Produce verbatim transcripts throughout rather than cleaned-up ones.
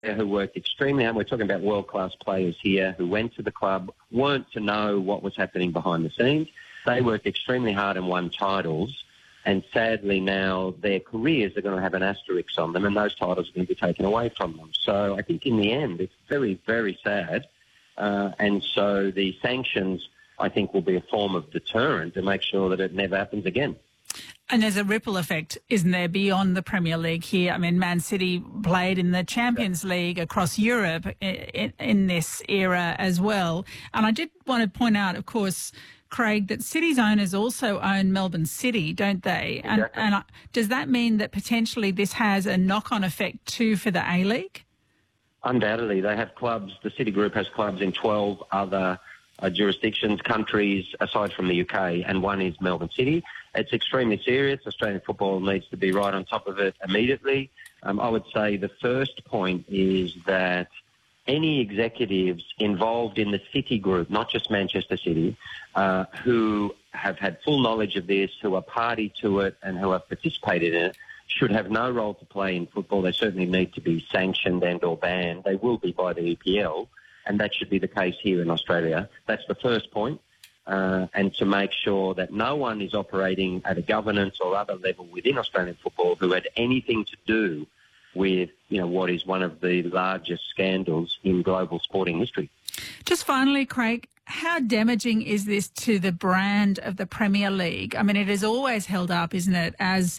who worked extremely hard. We're talking about world-class players here who went to the club, weren't to know what was happening behind the scenes. They worked extremely hard and won titles, and sadly now their careers are going to have an asterisk on them, and those titles are going to be taken away from them. So I think in the end it's very, very sad, uh, and so the sanctions, I think, will be a form of deterrent to make sure that it never happens again. And there's a ripple effect, isn't there, beyond the Premier League here? I mean, Man City played in the Champions League across Europe in, in this era as well. And I did want to point out, of course, Craig, that City's owners also own Melbourne City, don't they? Exactly. And, and does that mean that potentially this has a knock-on effect too for the A-League? Undoubtedly. They have clubs. The City Group has clubs in twelve other uh, jurisdictions, countries, aside from the U K, and one is Melbourne City. It's extremely serious. Australian football needs to be right on top of it immediately. Um, I would say the first point is that any executives involved in the City Group, not just Manchester City, uh, who have had full knowledge of this, who are party to it and who have participated in it, should have no role to play in football. They certainly need to be sanctioned and or banned. They will be by the E P L, and that should be the case here in Australia. That's the first point. Uh, and to make sure that no one is operating at a governance or other level within Australian football who had anything to do with, you know, what is one of the largest scandals in global sporting history. Just finally, Craig, how damaging is this to the brand of the Premier League? I mean, it is always held up, isn't it, as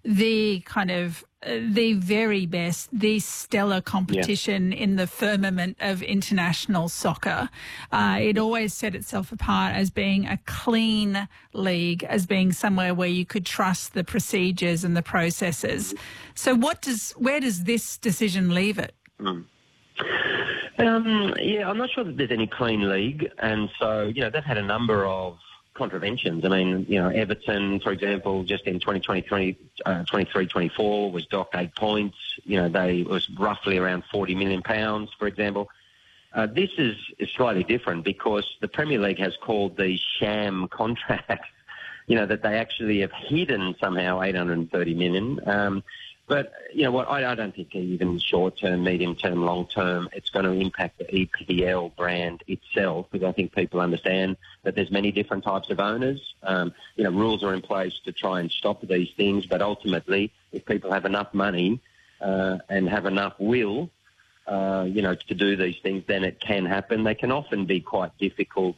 the kind of uh, the very best, the stellar competition yeah. in the firmament of international soccer. Uh, it always set itself apart as being a clean league, as being somewhere where you could trust the procedures and the processes. So what does, where does this decision leave it? Mm. Um, yeah, I'm not sure that there's any clean league. And so, you know, they've had a number of contraventions. I mean, you know, Everton, for example, just in twenty twenty-three, uh, twenty-three twenty-four was docked eight points. You know, they it was roughly around forty million pounds, for example. Uh, this is, is slightly different because the Premier League has called these sham contracts, you know, that they actually have hidden somehow eight hundred thirty million. Um, But, you know what, I, I don't think even short-term, medium-term, long-term, it's going to impact the E P L brand itself, because I think people understand that there's many different types of owners. Um, you know, rules are in place to try and stop these things, but ultimately, if people have enough money uh, and have enough will, uh, you know, to do these things, then it can happen. They can often be quite difficult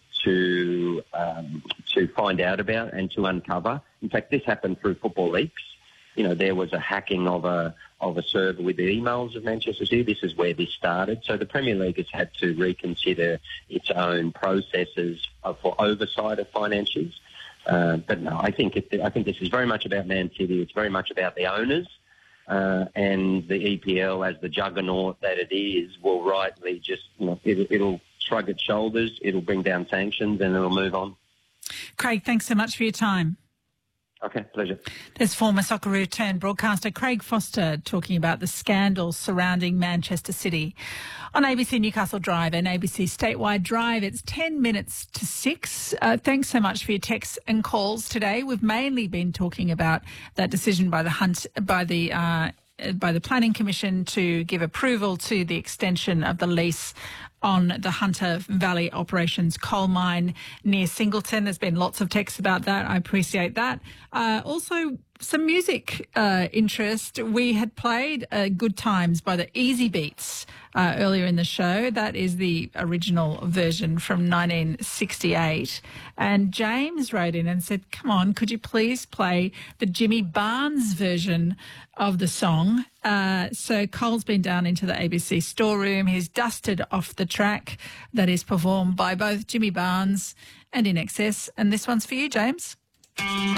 to um, to find out about and to uncover. In fact, this happened through football leaks. You know, there was a hacking of a of a server with the emails of Manchester City. This is where this started. So the Premier League has had to reconsider its own processes for oversight of financials. Uh, but no, I think it, I think this is very much about Man City. It's very much about the owners, uh, and the E P L, as the juggernaut that it is, will rightly just, you know, it, it'll shrug its shoulders, it'll bring down sanctions, and it'll move on. Craig, thanks so much for your time. Okay, pleasure. There's former Socceroo turned broadcaster Craig Foster talking about the scandals surrounding Manchester City. On A B C Newcastle Drive and A B C Statewide Drive, it's ten minutes to six. Uh, thanks so much for your texts and calls today. We've mainly been talking about that decision by the Hunt, by the uh, by the Planning Commission to give approval to the extension of the lease on the Hunter Valley Operations coal mine near Singleton. There's been lots of texts about that. I appreciate that. Uh, also, some music uh, interest. We had played uh, Good Times by the Easy Beats uh, earlier in the show. That is the original version from nineteen sixty-eight. And James wrote in and said, come on, could you please play the Jimmy Barnes version of the song? Uh, so Cole's been down into the A B C storeroom. He's dusted off the track that is performed by both Jimmy Barnes and In Excess. And this one's for you, James.